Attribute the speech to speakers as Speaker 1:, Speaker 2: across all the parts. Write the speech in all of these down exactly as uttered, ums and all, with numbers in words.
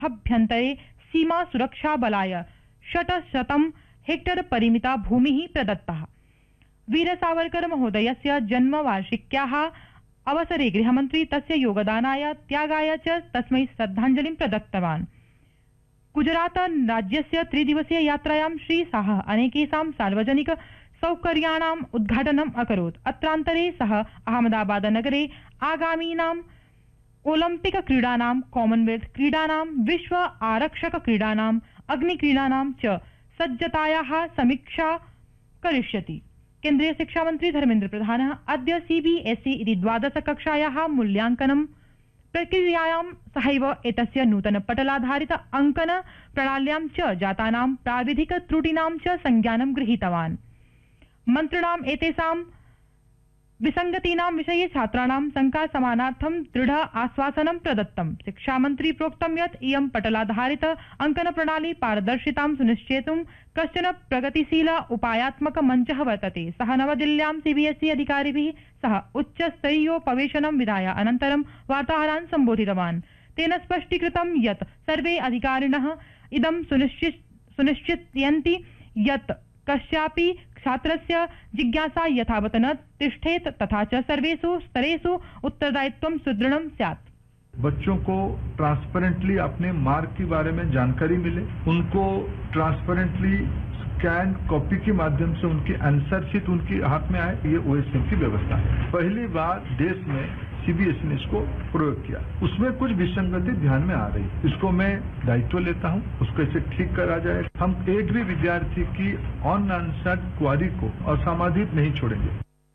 Speaker 1: अभ्यन्तरे सीमा सुरक्षा बलाय षट्शतं हेक्टर परिमिता भूमिः प्रदत्ता। वीर सावरकर महोदयस्य जन्म वार्षिक्याः अवसरे गृहमन्त्री तस्य योगदानाय त्यागाय च तस्मै श्रद्धाञ्जलिं प्रदत्तवान्। गुजरात राज्यस्य त्रिदिवसीय यात्रायां श्री शाह अनेकेषां सार्वजनिक सौकर्याणाम् उद्घाटनम् अकरोत्। अत्रान्तरे सः अहमदाबाद नगरे आगामीनाम् ओलम्पिक क्रीडानां, कॉमनवेल्थ क्रीडानां, विश्व आरक्षक क्रीडानां, अग्निक्रीडानां च सज्जतायाः समीक्षा करिष्यति। केन्द्रीय शिक्षा मंत्री धर्मेन्द्र प्रधानः अद्य सीबीएसई इति द्वादश कक्षायाः मूल्यांकनं प्रक्रियायां सहैव एतस्य नूतन पटलाधारित अंकन प्रणाल्यां च जातानां प्राविधिक त्रुटीनां च संज्ञानं गृहीतवान्। मन्त्रिणाम् एतेषां विसंगतीनां विषये छात्राणां शंका समानार्थं दृढ आश्वासनं प्रदत्तम्। शिक्षामन्त्री प्रोक्तं यत् इयं पटलाधारित अंकन प्रणाली पारदर्शितां सुनिश्चेतुं कश्चन प्रगतिशील उपायात्मक मञ्चः वर्तते। सः नवदिल्ल्यां सीबीएसई अधिकारिभिः सह उच्चस्तरीयोपवेशनं विधाय अनन्तरं वार्ताहरान् सम्बोधितवान्। तेन स्पष्टीकृतं यत् सर्वे अधिकारिणः इदं सुनिश्चितयन्ति यत् कस्यापि छात्रस्य जिज्ञासा यथावत् न तिष्ठेत तथा च सर्वेषु स्तरेषु उत्तरदायित्वं सुदृढ़ं स्यात्।
Speaker 2: बच्चों को ट्रांसपेरेंटली अपने मार्क के बारे में जानकारी मिले, उनको ट्रांसपेरेंटली स्कैन कॉपी के माध्यम से उनकी आंसर शीट उनके हाथ में आए, ये ओएसएम की व्यवस्था है। पहली बार देश में सीबीएसई ने इसको प्रयोग किया, उसमें कुछ विसंगति ध्यान में आ रही, इसको मैं दायित्व लेता हूं, उसको ऐसे ठीक करा जाए। हम एक भी विद्यार्थी की अनआंसर्ड क्वारी को असामाजित नहीं छोड़ेंगे।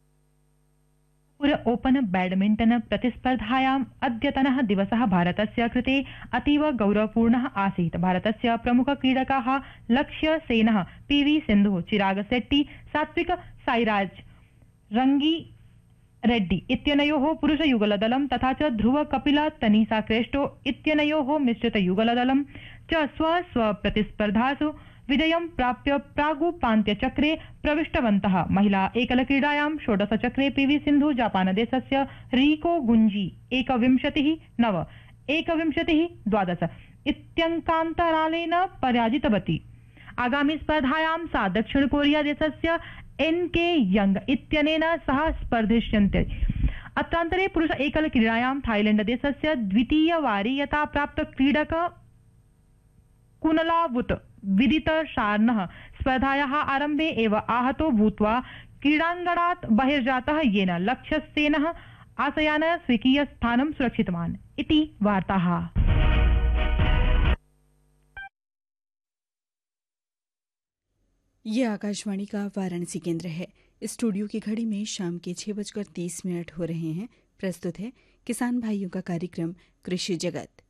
Speaker 1: ओपन बैडमिंटन प्रतिस्पर्धायाम् अद्यतनः दिवसः भारतस्य कृते अतीव गौरवपूर्णः आसीत्। भारतस्य प्रमुख क्रीडकाः लक्ष्य सेनः, पीवी सिन्धुः, चिराग शेट्टी, सात्विक साईराज रंगी रेड्डी इत्यनयोः पुरुषयुगलदलं तथा च ध्रुव कपिल तनीषा क्रेस्टो इत्यनयोः मिश्रितयुगलदलं च स्व स्व प्रतिस्पर्धासु विजयं प्राप्य प्रागुपान्त्यचक्रे प्रविष्टवन्तः। महिला एकलक्रीडायां षोडशचक्रे पीवी सिन्धु जापानदेशस्य रीको गुञ्जी एकविंशतिः नव एकविंशतिः द्वादश इत्यङ्कान्तरालेन पराजितवती। आगामी स्पर्धायां सा दक्षिण कोरिया देशस्य एन के यंग इत्यनेन सह स्पर्धिष्यन्ते। अत्रान्तरे पुरुष एकल क्रीडायां थाईलैंड देशस्य द्वितीय वारीयता प्राप्त क्रीडक कुनलावुत विदित शार्नः स्पर्धायाः आरम्भे एव आहतो भूत्वा क्रीडाङ्गणात् बहिर्जातः, येन लक्ष्यसेनः आशयान स्वीकीय स्थानं सुरक्षितवान् इति वार्ताः।
Speaker 3: ये आकाशवाणी का वाराणसी केंद्र है। स्टूडियो की घड़ी में शाम के छह बजकर तीस मिनट हो रहे हैं। प्रस्तुत है किसान भाइयों का कार्यक्रम कृषि जगत।